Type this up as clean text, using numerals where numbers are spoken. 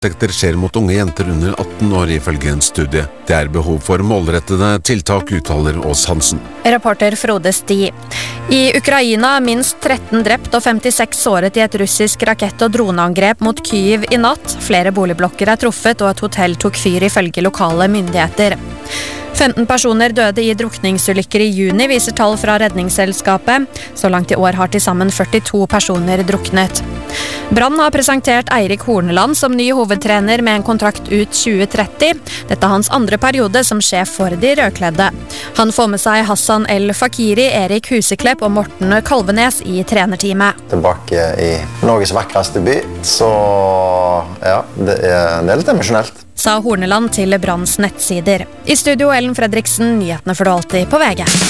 voldtekter skjer mot unge jenter under 18 år ifølge en studie. Det er behov for målrettede tiltak, uttaler Ås Hansen. Reporter Frode Sti. I Ukraina er minst 13 drept og 56 såret i et russisk rakett- og droneangrep mot Kyiv i natt. Flere boligblokker er truffet, og et hotell tok fyr ifølge lokale myndigheter. 15 personer døde i drukningsulykker i juni, viser tall fra Redningsselskapet. Så langt i år har til sammen 42 personer druknet. Brann har presentert Eirik Horneland som ny hovedtrener med en kontrakt ut 2030. Dette er hans andre periode som sjef for de rødkledde. Han får med seg Hassan El Fakiri, Erik Huseklepp og Morten Kalvenes i trenerteamet. Tilbake i Norges vakreste by, så ja, det er litt emosjonelt. Sa Horneland til Branns nettsider. I studio Ellen Fredriksen, nyhetene får du alltid på VG.